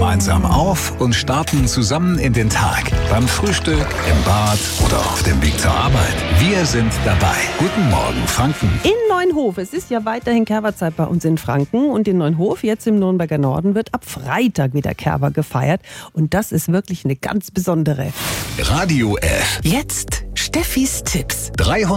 gemeinsam auf und starten zusammen in den Tag. Beim Frühstück, im Bad oder auf dem Weg zur Arbeit. Wir sind dabei. Guten Morgen, Franken. In Neunhof, es ist ja weiterhin Kerberzeit bei uns in Franken und in Neunhof, jetzt im Nürnberger Norden, wird ab Freitag wieder Kerber gefeiert und das ist wirklich eine ganz besondere. Radio F. Jetzt Steffis Tipps.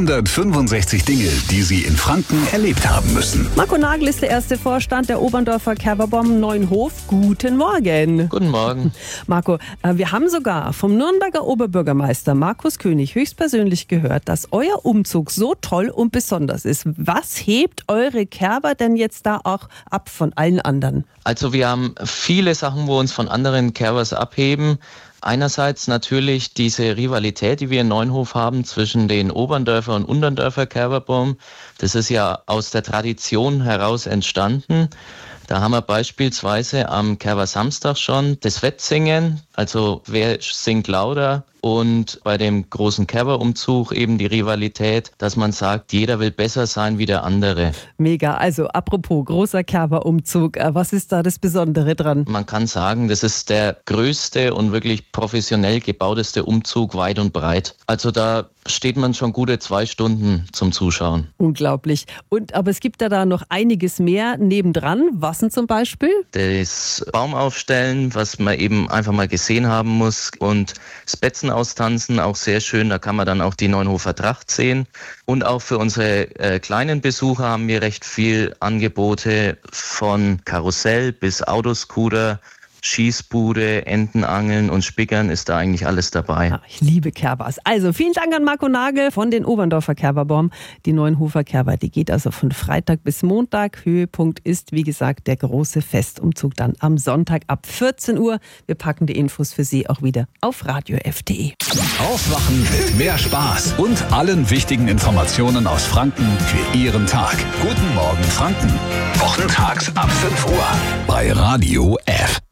365 Dinge, die Sie in Franken erlebt haben müssen. Marco Nagel ist der erste Vorstand der Oberndorfer Kerberbom Neunhof. Guten Morgen. Guten Morgen. Marco, wir haben sogar vom Nürnberger Oberbürgermeister Markus König höchstpersönlich gehört, dass euer Umzug so toll und besonders ist. Was hebt eure Kerber denn jetzt da auch ab von allen anderen? Also wir haben viele Sachen, wo uns von anderen Kerbers abheben. Einerseits natürlich diese Rivalität, die wir in Neunhof haben zwischen den Oberndörfer und Unterndörfer Kerberbom. Das ist ja aus der Tradition heraus entstanden. Da haben wir beispielsweise am Kerbersamstag schon das Wettsingen, also wer singt lauter, und bei dem großen Kerberumzug eben die Rivalität, dass man sagt, jeder will besser sein wie der andere. Mega, also apropos großer Kerberumzug, was ist da das Besondere dran? Man kann sagen, das ist der größte und wirklich professionell gebauteste Umzug weit und breit. Also da steht man schon gute 2 Stunden zum Zuschauen. Unglaublich. Aber es gibt da noch einiges mehr nebendran. Was denn zum Beispiel? Das Baumaufstellen, was man eben einfach mal gesehen haben muss, und das Betzen austanzen, auch sehr schön. Da kann man dann auch die Neunhofer Tracht sehen. Und auch für unsere kleinen Besucher haben wir recht viel Angebote, von Karussell bis Autoscooter, Schießbude, Entenangeln und Spickern ist da eigentlich alles dabei. Ich liebe Kerbers. Also vielen Dank an Marco Nagel von den Oberndorfer Kerberbom. Die Neunhofer Kerber, die geht also von Freitag bis Montag. Höhepunkt ist, wie gesagt, der große Festumzug dann am Sonntag ab 14 Uhr. Wir packen die Infos für Sie auch wieder auf radiof.de. Aufwachen mit mehr Spaß und allen wichtigen Informationen aus Franken für Ihren Tag. Guten Morgen, Franken. Wochentags ab 5 Uhr bei Radio F.